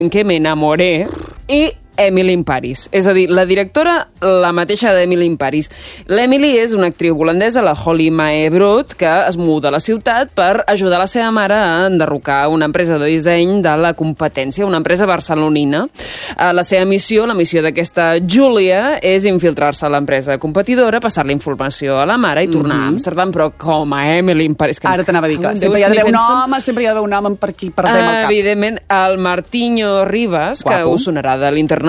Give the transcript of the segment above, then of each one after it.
En què m'enamoré i Emily in Paris. És a dir, la directora, la mateixa d'Emily in Paris. L'Emily és una actriu holandesa, la Holly Mae Brood, que es muda a la ciutat per ajudar la seva mare a enderrocar una empresa de disseny de la competència, una empresa barcelonina. La seva missió, la missió d'aquesta Julia, és infiltrar-se a l'empresa competidora, passar-li informació a la mare i tornar a Amsterdam, però com a Emily in Paris... Ara t'anava a dir que sempre hi ha d'haver un home per aquí perdem el cap. Evidentment, el Martinho Rivas, que us sonarà de l'Internado,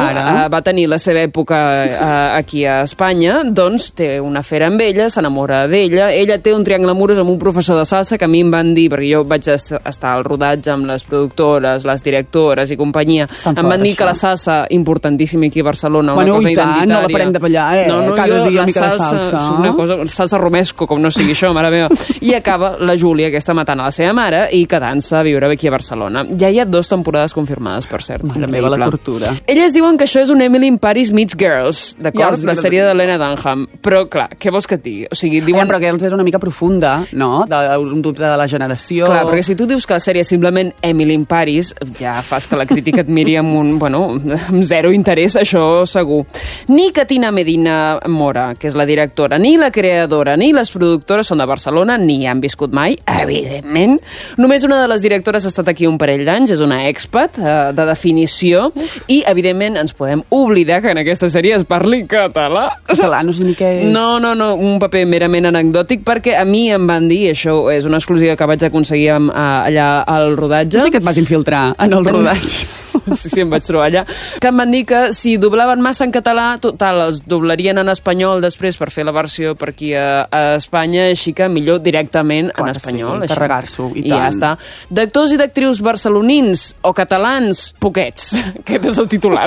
va tenir la seva època aquí a Espanya, doncs té una afera amb ella, s'enamora d'ella, ella té un triangle amorós amb un professor de salsa que a mi em van dir, perquè jo vaig estar al rodatge amb les productores, les directores i companyia, em van dir que la salsa, importantíssima aquí a Barcelona, una cosa identitària. No la parem de ballar, cada dia mica de salsa. Una cosa, salsa romesco, com no sigui això, mare meva. I acaba la Júlia, aquesta matant a la seva mare i quedant-se a viure aquí a Barcelona. Ja hi ha 2 temporades confirmades, per cert. Mare meva, la tortura. Elles diuen que això és un Emily in Paris meets Girls, d'acord? La sèrie de Lena Dunham. Però, clar, què vols que et digui? O sigui, diuen... Però Girls era una mica profunda, no? Un dubte de la generació... Clar, perquè si tu dius que la sèrie és simplement Emily in Paris, ja fas que la crítica et miri amb amb zero interès, això segur. Ni Katina Medina Mora, que és la directora, ni la creadora, ni les productores són de Barcelona, ni han viscut mai, evidentment. Només una de les directores ha estat aquí un parell d'anys, és una expat de definició, i, evidentment, ens podem oblidar que en aquesta sèrie es parli català. Català, no sé ni què és. No, un paper merament anecdòtic, perquè a mi em van dir, això és una exclusiva que vaig aconseguir allà al rodatge. No sé que et vas infiltrar en el rodatge. Sí, em vaig trobar allà. Que em van dir que si doblaven massa en català, total, els doblarien en espanyol després per fer la versió per aquí a Espanya, així que millor directament en espanyol. Sí, carregar-s'ho, i tant. I ja està. D'actors i d'actrius barcelonins o catalans, poquets. Aquest és el titular.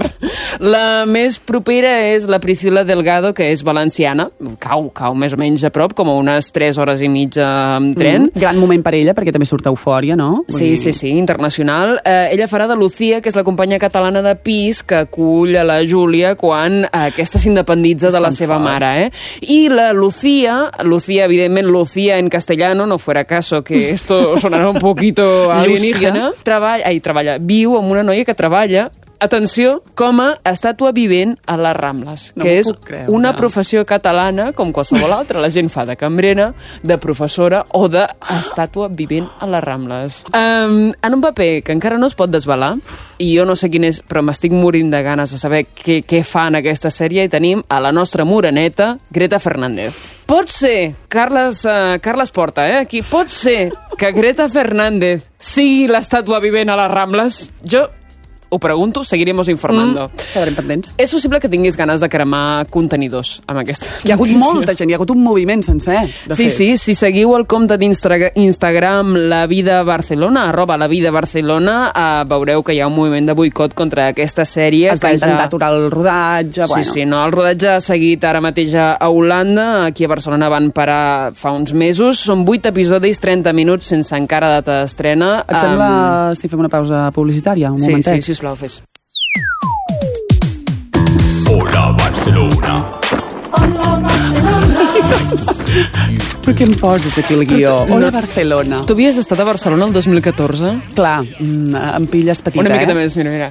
La més propera és la Priscila Delgado, que és valenciana. Cau més o menys a prop, com a unes 3 hores i mitja amb tren. Gran moment per ella, perquè també surt Eufòria, no? Sí, internacional. Ella farà de Lucía, que és la companya catalana de pis que acull a la Júlia quan aquesta s'independitza de la seva mare. I la Lucía, evidentment, Lucía en castellano, no fuera caso que esto sonará un poquito alienígena, viu amb una noia que treballa, atenció, com a estàtua vivent a les Rambles, que és una professió catalana com qualsevol altra. La gent fa de cambrera, de professora o d'estàtua vivent a les Rambles. En un paper que encara no es pot desvelar, i jo no sé quin és, però m'estic morint de ganes de saber què fa en aquesta sèrie, i tenim a la nostra moreneta, Greta Fernández. Pot ser, Carles Porta, aquí, pot ser que Greta Fernández sigui l'estàtua vivent a les Rambles? Jo ho pregunto, seguiremos informando. Quedarem pendents. És possible que tinguis ganes de cremar contenidors amb aquesta Hi ha hagut molta gent, hi ha hagut un moviment sencer. Sí, si seguiu el compte d'Instagram La Vida Barcelona, @LaVidaBarcelona, veureu que hi ha un moviment de boicot contra aquesta sèrie. Es va intentar aturar el rodatge. El rodatge ha seguit ara mateix a Holanda, aquí a Barcelona van parar fa uns mesos. Són 8 episodis, 30 minuts, sense encara data d'estrena. Et sembla si fem una pausa publicitària? Un momentet? Sí, sisplau, fes. Hola, Barcelona. Hola, Barcelona. Per què em poses aquí el guió? Hola, Barcelona. Tu havies estat a Barcelona el 2014? Clar, em pilles petita, Una miqueta més, mira.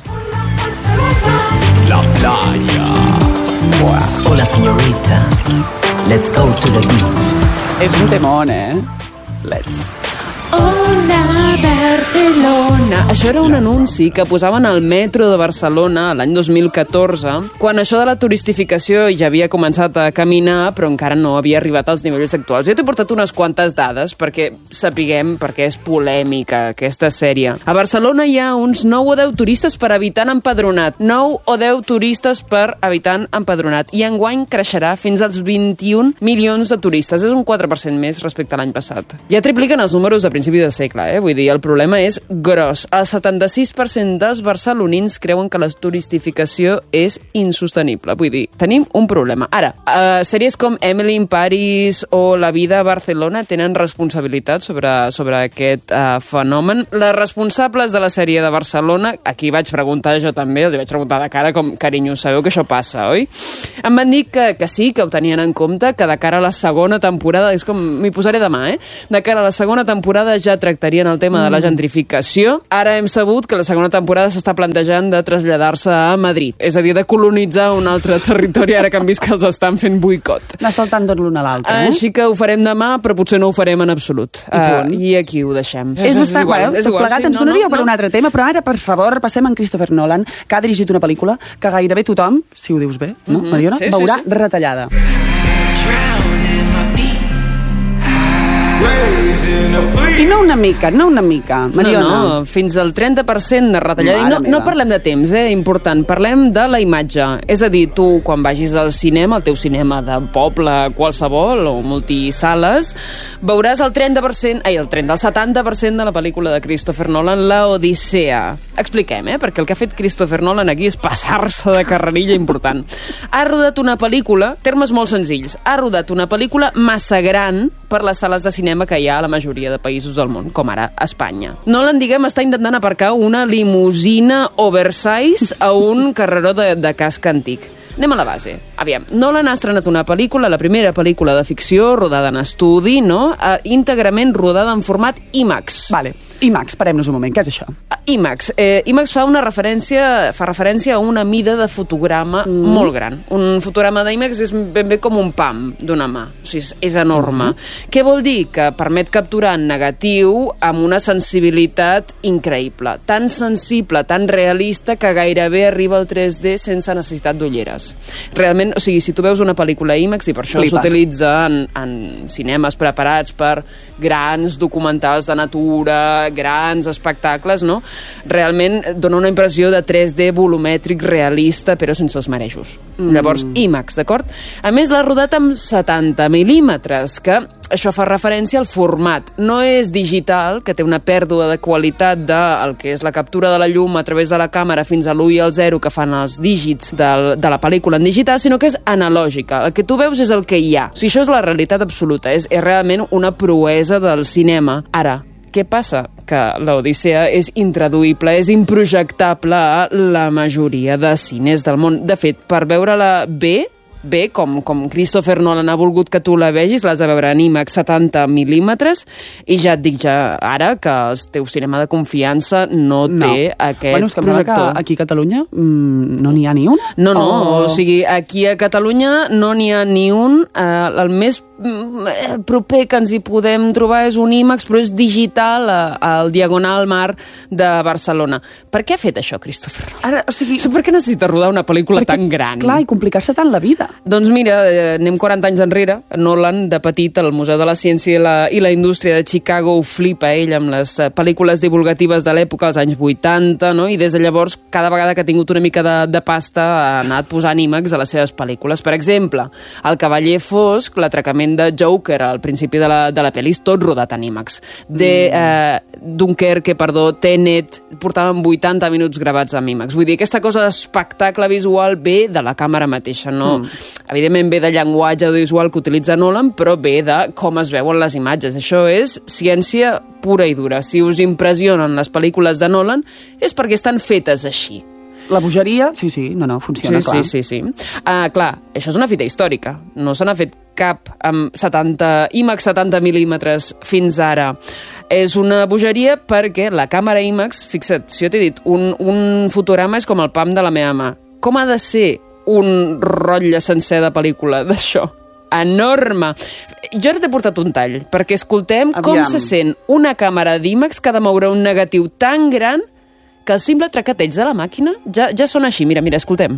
La playa. Hola, señorita. Let's go to the beach. És un temón, Let's. Hola, Barcelona. Això era un anunci que posaven al metro de Barcelona l'any 2014, quan això de la turistificació ja havia començat a caminar, però encara no havia arribat als nivells actuals. Jo t'he portat unes quantes dades perquè sapiguem perquè és polèmica aquesta sèrie. A Barcelona hi ha uns 9 o 10 turistes per habitant empadronat. 9 o 10 turistes per habitant empadronat. I enguany creixerà fins als 21 milions de turistes. És un 4% més respecte a l'any passat. Ja tripliquen els números de principi de segle, Vull dir, el problema és gros. El 76% dels barcelonins creuen que la turistificació és insostenible. Vull dir, tenim un problema. Ara, sèries com Emily in Paris o La Vida a Barcelona tenen responsabilitat sobre aquest fenomen. Les responsables de la sèrie de Barcelona, aquí vaig preguntar jo també, els vaig preguntar de cara com, carinyo, sabeu que això passa, oi? Em van dir que sí, que ho tenien en compte, que de cara a la segona temporada, és com, m'hi posaré demà, de cara a la segona temporada temporada ja tractarien el tema de la gentrificació. Ara hem sabut que la segona temporada s'està plantejant de traslladar-se a Madrid. És a dir, de colonitzar un altre territori, ara que han vist que els estan fent boicot. Anar saltant d'on l'un a l'altre, no? Així que ho farem demà, però potser no ho farem en absolut. I aquí ho deixem. És bastant igual. Tot plegat ens donaria per un altre tema, però ara, per favor, passem en Christopher Nolan, que ha dirigit una pel·lícula que gairebé tothom, si ho dius bé, no, Mariona, veurà retallada. I no una mica, Mariona. No, fins al 30% de retallada. I no parlem de temps, important. Parlem de la imatge. És a dir, tu, quan vagis al cinema, el teu cinema de poble, qualsevol, o multisales, veuràs el 70% de la pel·lícula de Christopher Nolan, La Odissea. Expliquem, perquè el que ha fet Christopher Nolan aquí és passar-se de carrerilla important. Ha rodat una pel·lícula, termes molt senzills, ha rodat una pel·lícula massa gran per les sales de cinema que hi ha a la majoria de països del món, com ara Espanya. Nolan, diguem, està intentant aparcar una limusina oversize a un carreró de casc antic. Anem a la base. Aviam, Nolan ha estrenat una pel·lícula, la primera pel·lícula de ficció rodada en estudi, no? Íntegrament rodada en format IMAX. Vale. IMAX, parem-nos un moment, què és això? IMAX. IMAX fa referència a una mida de fotograma molt gran. Un fotograma d'IMAX és ben bé com un pam d'una mà. O sigui, és enorme. Què vol dir? Que permet capturar en negatiu amb una sensibilitat increïble. Tan sensible, tan realista, que gairebé arriba al 3D sense necessitat d'ulleres. Realment, o sigui, si tu veus una pel·lícula IMAX, i per això s'utilitza en cinemes preparats per grans documentals de natura, grans espectacles, no? Realment dona una impressió de 3D volumètric realista, però sense els marejos. Llavors, IMAX, d'acord? A més, l'ha rodat amb 70 mil·límetres, que això fa referència al format. No és digital, que té una pèrdua de qualitat del que és la captura de la llum a través de la càmera fins a l'1 i el 0 que fan els dígits de la pel·lícula en digital, sinó que és analògica. El que tu veus és el que hi ha. O sigui, això és la realitat absoluta. És realment una proesa del cinema. Ara, què passa? Que l'Odissea és intraduïble, és improjectable a la majoria de cines del món. De fet, per veure-la bé, com Christopher Nolan ha volgut que tu la vegis, l'has de veure en IMAX 70 mil·límetres, i ja et dic ara que el teu cinema de confiança no té aquest projector. Que aquí a Catalunya no n'hi ha ni un? No, o sigui, aquí a Catalunya no n'hi ha ni un. El més proper que ens hi podem trobar és un IMAX, però és digital al Diagonal Mar de Barcelona. Per què ha fet això, Christopher Nolan? Ara, o sigui, per què necessita rodar una pel·lícula tan gran? Clar, i complicar-se tant la vida. Doncs mira, anem 40 anys enrere. Nolan, de petit, al Museu de la Ciència i la Indústria de Chicago, ho flipa ell amb les pel·lícules divulgatives de l'època, als anys 80, no? I des de llavors, cada vegada que ha tingut una mica de pasta, ha anat posant IMAX a les seves pel·lícules. Per exemple, El cavaller fosc, l'atracament de Joker al principi de la pel·li, és tot rodat en IMAX. Dunkerque, Tenet, portaven 80 minuts gravats en IMAX. Vull dir, aquesta cosa d'espectacle visual ve de la càmera mateixa, no? Evidentment ve de llenguatge audiovisual que utilitza Nolan, però ve de com es veuen les imatges. Això és ciència pura i dura. Si us impressionen les pel·lícules de Nolan, és perquè estan fetes així. La bogeria, sí, funciona, clar. Sí. Clar, això és una fita històrica. No se n'ha fet cap amb IMAX 70 mil·límetres fins ara. És una bogeria perquè la càmera IMAX, fixa't, si jo t'he dit, un fotograma és com el pam de la meva mà. Com ha de ser un rotlle sencer de pel·lícula d'això? Enorme. Jo ara t'he portat un tall, perquè escoltem com se sent una càmera d'IMAX que ha de moure un negatiu tan gran que el simple traqueteig de la màquina ja sona així. Mira, escoltem.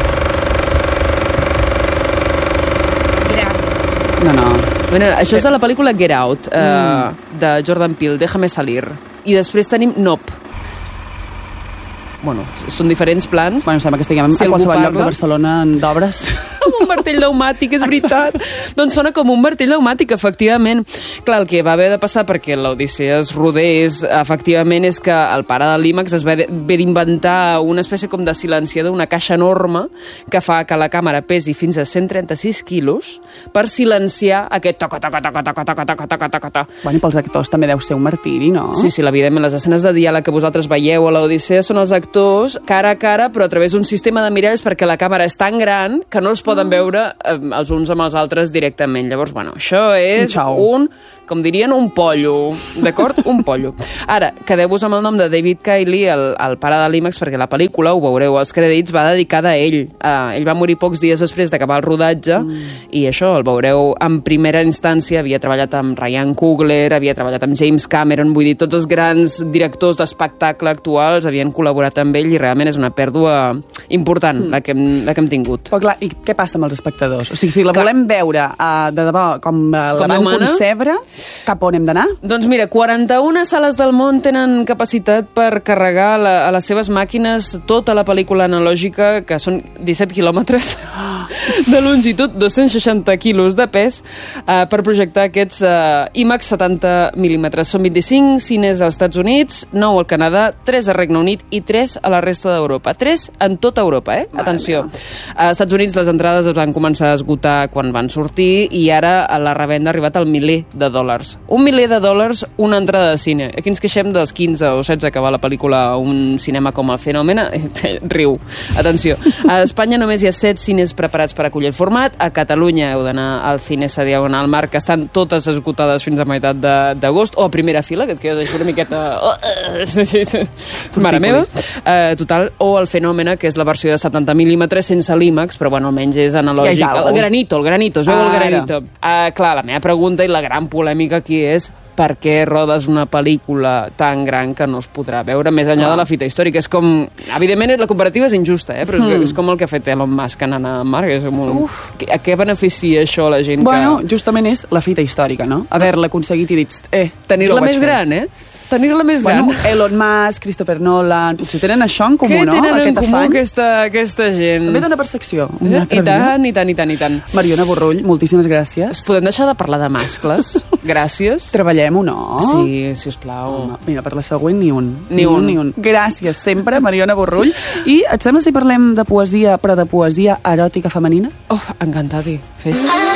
No. Bueno, això és de la pel·lícula Get Out, de Jordan Peele, Déjame salir. I després tenim Nope. Bueno, són diferents plans. Bueno, sembla que estiguem a qualsevol lloc de Barcelona d'obres. Amb un martell pneumàtic, és veritat. Doncs sona com un martell pneumàtic, efectivament. Clar, el que va haver de passar perquè l'Odissea es rodés, efectivament, és que el pare de l'IMAX es ve d'inventar una espècie com de silenciador, una caixa enorme, que fa que la càmera pesi fins a 136 quilos per silenciar aquest toca. Bueno, i pels actors també deu ser un martiri, no? Sí, evidentment, les escenes de diàleg que vosaltres veieu a l'Odissea són els actors actors cara a cara, però a través d'un sistema de miralls perquè la càmera és tan gran que no es poden veure els uns amb els altres directament. Llavors, bueno, això és com dirien, un pollo, d'acord? Un pollo. Ara, quedeu-vos amb el nom de David Kiley, el pare de l'IMAX, perquè la pel·lícula, ho veureu als crèdits, va dedicada a ell. Ell va morir pocs dies després d'acabar el rodatge i això, el veureu en primera instància. Havia treballat amb Ryan Coogler, havia treballat amb James Cameron, vull dir, tots els grans directors d'espectacle actuals havien col·laborat amb ell i realment és una pèrdua important la que hem tingut. Però clar, i què passa amb els espectadors? O sigui, si la volem veure de debò com la van concebre, cap on hem d'anar? Doncs mira, 41 sales del món tenen capacitat per carregar a les seves màquines tota la pel·lícula analògica, que són 17 quilòmetres de longitud, 260 quilos de pes, per projectar aquests IMAX 70 mil·límetres. Són 25 cines als Estats Units, 9 al Canadà, 3 al Regne Unit i 3 a la resta d'Europa. 3 en tota Europa, Atenció. Als Estats Units les entrades es van començar a esgotar quan van sortir i ara la revenda ha arribat al $1.000.000. $1.000.000, una entrada de cine. Aquí ens queixem dels 15 o 16 que va la pel·lícula a un cinema com el Fenòmena. Riu. Atenció. A Espanya només hi ha 7 cines preparats per acollir el format. A Catalunya heu d'anar al Cinesa Diagonal Mar, que estan totes esgotades fins a meitat d'agost, o a primera fila, que et quedes així una miqueta... Mare meva. Total, o el Fenòmena, que és la versió de 70 mil·límetres sense l'IMAX, però bueno, almenys és analògic. El granito, es veu el granito. Clar, la meva pregunta i la gran polèmica aquí és per què rodes una pel·lícula tan gran que no es podrà veure més enllà de la fita històrica. És com... Evidentment, la comparativa és injusta, però és com el que ha fet Elon Musk en anar a Mart. A què beneficia això a la gent que... Bueno, justament és la fita històrica, no? Haver-la aconseguit i dit... Tenir-la més gran, tenir-la més gran. Bueno, Elon Musk, Christopher Nolan... Potser tenen això en comú, no? Què tenen en comú aquesta gent? També dona percepció. I tant. Mariona Borrull, moltíssimes gràcies. Podem deixar de parlar de mascles? Gràcies. Treballem-ho, no? Sí, sisplau. Home, mira, per la següent ni un. Gràcies sempre, Mariona Borrull. I et sembla si parlem de poesia, però de poesia eròtica femenina? Encantadi. Fes.